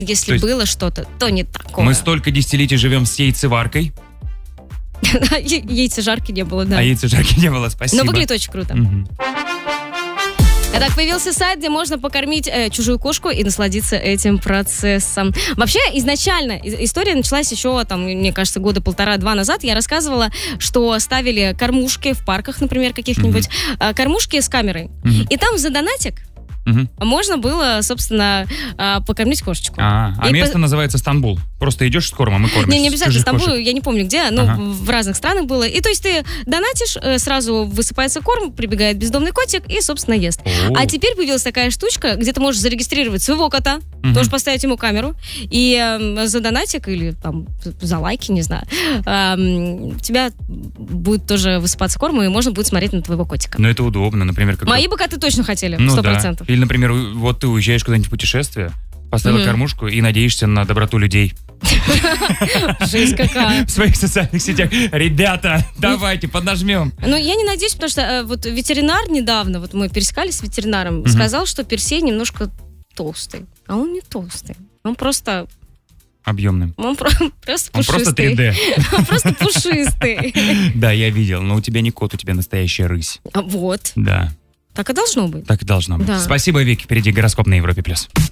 Если было что-то, то не такое. Мы столько десятилетий живем с яйцеваркой. Яйцежарки не было, да. А яйцежарки не было, спасибо. Но выглядит очень круто. Итак, появился сайт, где можно покормить чужую кошку и насладиться этим процессом. Вообще, изначально история началась еще, мне кажется, года 1,5-2 назад. Я рассказывала, что ставили кормушки в парках, например, каких-нибудь, кормушки с камерой. И там за донатик можно было, собственно, покормить кошечку. Место называется Стамбул. Просто идешь с кормом и кормишь. Не обязательно Стамбул, я не помню где, но в разных странах было. И то есть ты донатишь, сразу высыпается корм, прибегает бездомный котик и, собственно, ест. А теперь появилась такая штучка, где ты можешь зарегистрировать своего кота, тоже поставить ему камеру, и за донатик или за лайки, не знаю, у тебя будет тоже высыпаться корм, и можно будет смотреть на твоего котика. Но это удобно, например. Мои бы коты точно хотели, 100%. Да. Или, например, вот ты уезжаешь куда-нибудь в путешествие, поставила кормушку и надеешься на доброту людей. Жесть какая. В своих социальных сетях. Ребята, давайте, поднажмем. Ну, я не надеюсь, потому что вот ветеринар недавно, вот мы пересекались с ветеринаром, сказал, что Персей немножко толстый. А он не толстый. Он просто... Объемным. Он просто пушистый. Он просто 3D. Он просто пушистый. Да, я видел, но у тебя не кот, у тебя настоящая рысь. Вот. Да. Так и должно быть. Так и должно быть. Да. Спасибо, Вик. Впереди гороскоп на Европе+.